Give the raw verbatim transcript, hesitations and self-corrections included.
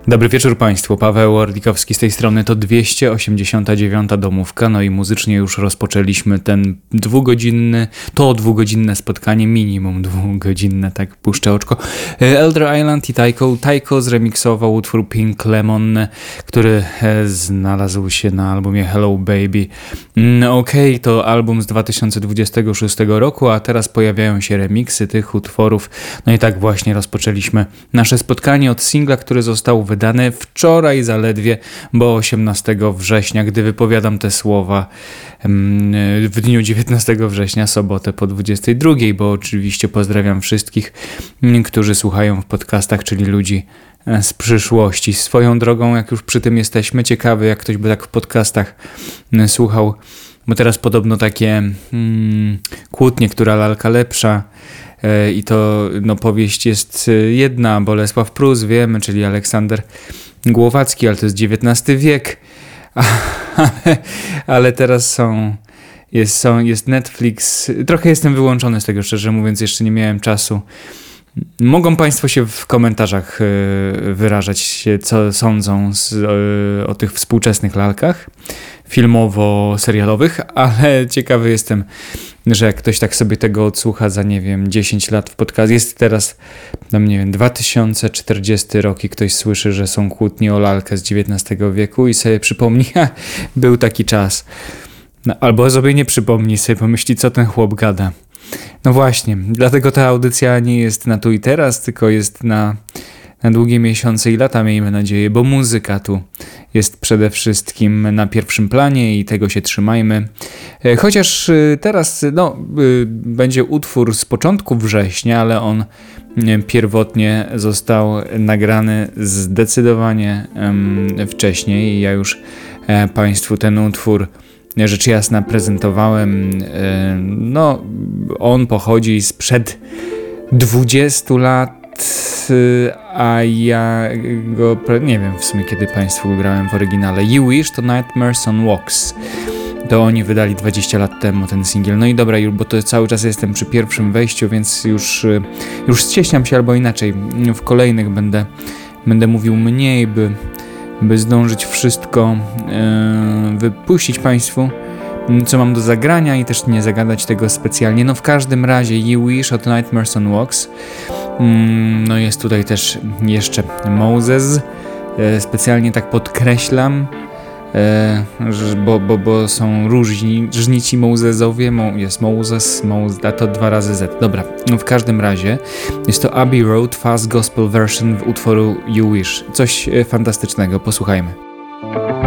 Dobry wieczór Państwu, Paweł Ordikowski z tej strony, to dwieście osiemdziesiąta dziewiąta domówka, no i muzycznie już rozpoczęliśmy ten dwugodzinny, to dwugodzinne spotkanie, minimum dwugodzinne, tak puszczę oczko. Elder Island i Tycho, Tycho zremiksował utwór Pink Lemon, który znalazł się na albumie Hello Baby. Okej, okay, to album z dwa tysiące dwudziestego szóstego roku, a teraz pojawiają się remiksy tych utworów, no i tak właśnie rozpoczęliśmy nasze spotkanie od singla, który został wydany wczoraj zaledwie, bo osiemnastego września, gdy wypowiadam te słowa w dniu dziewiętnastego września, sobotę po dwudziestej drugiej, bo oczywiście pozdrawiam wszystkich, którzy słuchają w podcastach, czyli ludzi z przyszłości. Swoją drogą, jak już przy tym jesteśmy, ciekawy jak ktoś by tak w podcastach słuchał, bo teraz podobno takie hmm, kłótnie, która lalka lepsza, i to no, powieść jest jedna, Bolesław Prus, wiemy, czyli Aleksander Głowacki, ale to jest dziewiętnasty wiek, ale, ale teraz są jest, są, jest Netflix, trochę jestem wyłączony z tego, szczerze mówiąc, jeszcze nie miałem czasu. Mogą Państwo się w komentarzach wyrażać, co sądzą z, o tych współczesnych lalkach filmowo-serialowych, ale ciekawy jestem, że jak ktoś tak sobie tego odsłucha za, nie wiem, dziesięć lat w podcast, jest teraz, tam nie wiem, dwa tysiące czterdziesty rok i ktoś słyszy, że są kłótnie o lalkę z dziewiętnastego wieku i sobie przypomni, był taki czas. No, albo sobie nie przypomni, sobie pomyśli, co ten chłop gada. No właśnie, dlatego ta audycja nie jest na tu i teraz, tylko jest na, na długie miesiące i lata, miejmy nadzieję, bo muzyka tu jest przede wszystkim na pierwszym planie i tego się trzymajmy. Chociaż teraz no, będzie utwór z początku września, ale on pierwotnie został nagrany zdecydowanie wcześniej i ja już Państwu ten utwór rzecz jasna prezentowałem. No, on pochodzi sprzed dwudziestu lat, a ja go, nie wiem w sumie kiedy Państwu grałem w oryginale. You Wish to Nightmares on Wax. To oni wydali dwadzieścia lat temu ten singiel. No i dobra, bo to cały czas jestem przy pierwszym wejściu, więc już, już ścieśniam się, albo inaczej. W kolejnych będę, będę mówił mniej, by by zdążyć wszystko yy, wypuścić Państwu, co mam do zagrania i też nie zagadać tego specjalnie. No w każdym razie You Wish od Nightmares on Wax. Yy, no jest tutaj też jeszcze Moses. Yy, specjalnie tak podkreślam, yy, bo, bo, bo są różni, różni ci Mosesowie. Mo, jest Moses, Moses, a to dwa razy Z. Dobra, no w każdym razie jest to Abbey Road Fast Gospel Version w utworu You Wish. Coś fantastycznego, posłuchajmy.